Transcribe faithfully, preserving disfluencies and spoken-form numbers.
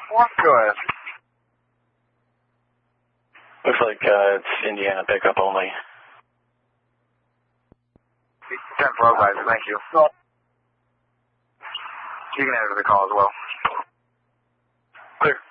four? Go ahead. Looks like uh, it's Indiana pickup only. ten four, advisor, thank you. You can enter the call as well. Clear.